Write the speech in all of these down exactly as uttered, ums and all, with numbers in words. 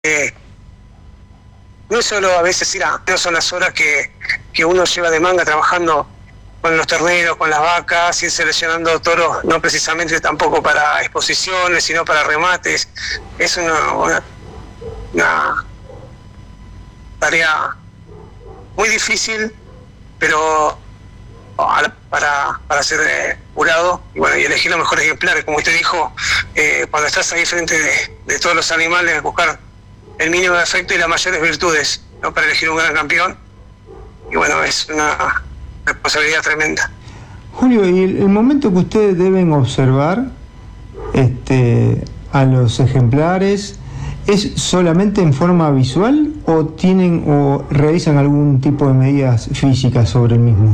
eh, no solo a veces ir a, no son las horas que, que uno lleva de manga trabajando con los terneros, con las vacas, ir seleccionando toros, no precisamente tampoco para exposiciones, sino para remates. Es una, una, una tarea muy difícil, pero para, para ser eh, jurado y bueno, y elegir los mejores ejemplares, como usted dijo, eh, cuando estás ahí frente de, de todos los animales, buscar el mínimo de efecto y las mayores virtudes, ¿no?, para elegir un gran campeón. Y bueno, es una responsabilidad tremenda. Julio, y el, el momento que ustedes deben observar este, a los ejemplares, ¿es solamente en forma visual o tienen o realizan algún tipo de medidas físicas sobre el mismo?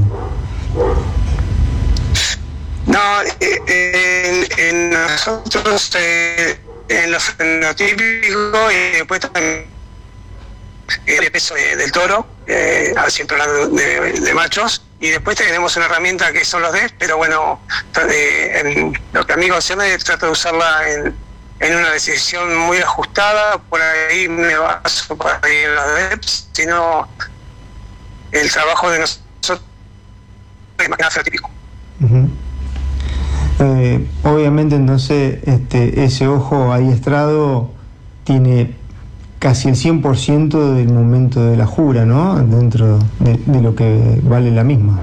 No, eh, en, en nosotros, eh, en los fenotípicos, y después también el peso de, del toro, eh, siempre hablando de, de machos, y después tenemos una herramienta que son los D E S, pero bueno, eh, en, lo que a mí concierne, trato de usarla en, en una decisión muy ajustada. Por ahí me baso por ahí en los D E S, sino el trabajo de nosotros es más fenotípico. Uh-huh. Eh, obviamente entonces este, ese ojo adiestrado tiene casi el cien por ciento del momento de la jura, ¿no?, dentro de, de lo que vale la misma.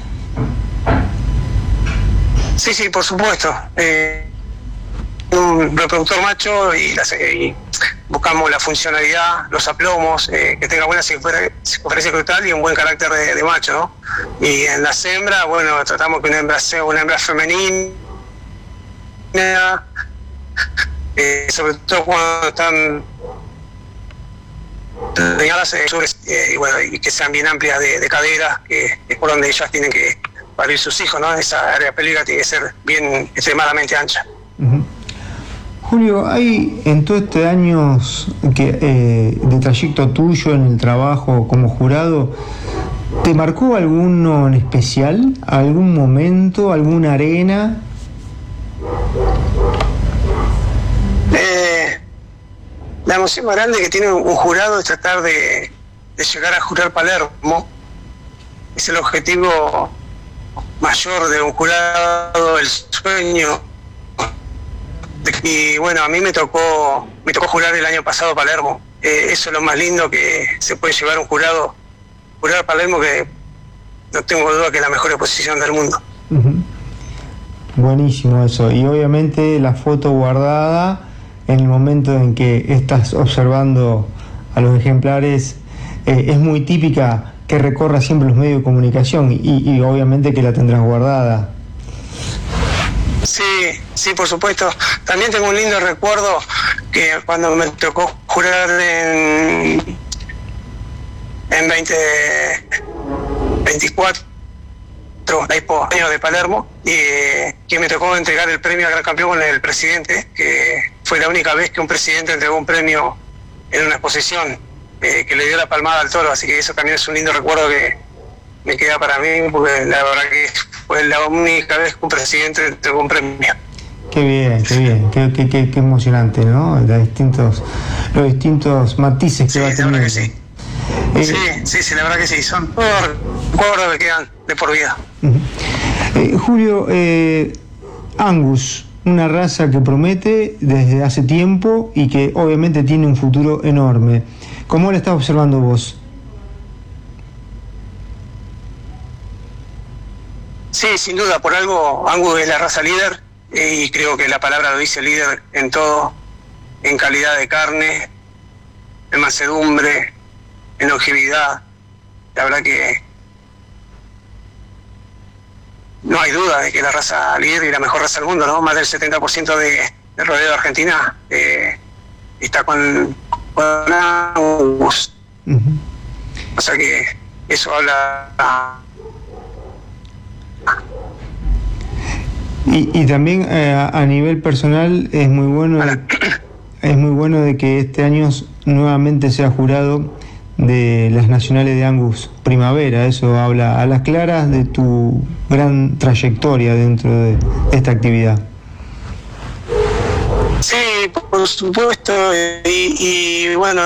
Sí, sí, por supuesto. Eh, un reproductor macho y, la, y buscamos la funcionalidad, los aplomos, eh, que tenga buena circunferencia crutal y un buen carácter de, de macho, ¿no? Y en las hembras, bueno, tratamos que una hembra sea una hembra femenina, eh, sobre todo cuando están pegadas eh, y bueno, y que sean bien amplias de, de cadera, que es por donde ellas tienen que parir sus hijos, ¿no? Esa área pélvica tiene que ser bien extremadamente ancha. Uh-huh. Julio, hay en todo este años que, eh, de trayecto tuyo en el trabajo como jurado, ¿te marcó alguno en especial? ¿Algún momento? ¿Alguna arena? Eh, la emoción más grande que tiene un jurado es tratar de, de llegar a jurar Palermo. Es el objetivo mayor de un jurado, el sueño. Y bueno, a mí me tocó me tocó jurar el año pasado Palermo. Eh, eso es lo más lindo que se puede llevar un jurado, jurar Palermo, que no tengo duda que es la mejor exposición del mundo. Uh-huh. Buenísimo eso. Y obviamente la foto guardada en el momento en que estás observando a los ejemplares, eh, es muy típica que recorra siempre los medios de comunicación y, y obviamente que la tendrás guardada. Sí, sí, por supuesto. También tengo un lindo recuerdo que cuando me tocó jurar en, en veinte veinticuatro, la Expo Año de Palermo, y eh, que me tocó entregar el premio al gran campeón con el presidente, que fue la única vez que un presidente entregó un premio en una exposición, eh, que le dio la palmada al toro, así que eso también es un lindo recuerdo que me queda para mí, porque la verdad que fue la única vez que un presidente entregó un premio. Qué bien, qué bien, qué, qué, qué, qué emocionante, ¿no? Los distintos, los distintos matices que sí, va teniendo. La verdad que sí. Eh, sí, sí, sí, la verdad que sí, son todos recuerdos que quedan de por vida. Uh-huh. eh, Julio, eh, Angus, una raza que promete desde hace tiempo y que obviamente tiene un futuro enorme. ¿Cómo la estás observando vos? Sí, sin duda, por algo Angus es la raza líder, y creo que la palabra lo dice, líder en todo, en calidad de carne, en mansedumbre, en longevidad. La verdad que no hay duda de que la raza líder y la mejor raza del mundo, ¿no? Más del setenta por ciento de, de rodeo de Argentina eh, está con, con Angus. Uh-huh. O sea que eso habla... Y, y también eh, a nivel personal es muy bueno de, es muy bueno de que este año nuevamente sea jurado de las nacionales de Angus Primavera. Eso habla a las claras de tu gran trayectoria dentro de esta actividad. Sí, por por supuesto, y, y bueno,